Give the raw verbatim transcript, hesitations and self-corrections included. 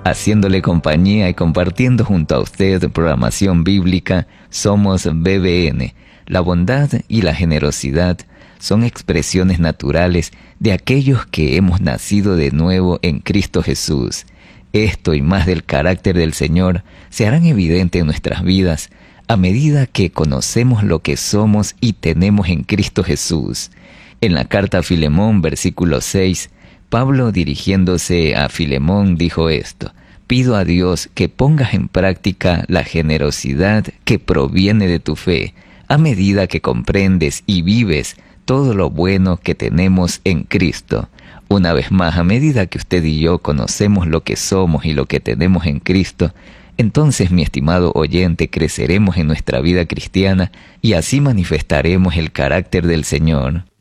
haciéndole compañía y compartiendo junto a usted programación bíblica. Somos B B N. La bondad y la generosidad son expresiones naturales de aquellos que hemos nacido de nuevo en Cristo Jesús. Esto y más del carácter del Señor se harán evidentes en nuestras vidas a medida que conocemos lo que somos y tenemos en Cristo Jesús. En la carta a Filemón, versículo seis, Pablo, dirigiéndose a Filemón, dijo esto: pido a Dios que pongas en práctica la generosidad que proviene de tu fe, a medida que comprendes y vives todo lo bueno que tenemos en Cristo. Una vez más, a medida que usted y yo conocemos lo que somos y lo que tenemos en Cristo, entonces, mi estimado oyente, creceremos en nuestra vida cristiana y así manifestaremos el carácter del Señor.